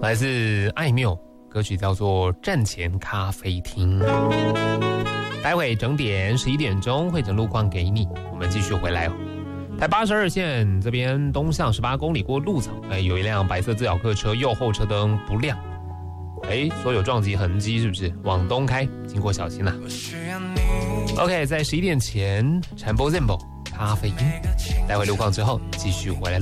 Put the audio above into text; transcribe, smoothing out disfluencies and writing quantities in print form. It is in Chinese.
来自艾缪，歌曲叫做《站前咖啡厅》。待会整点11点钟会整路况给你，我们继续回来哦。台82线这边东向18公里过鹿草，有一辆白色自咬客车右后车灯不亮，说有撞击痕迹，是不是？往东开，经过小心啦。OK， 在11点前传播 Zembo 咖啡因，待会路况之后继续回来。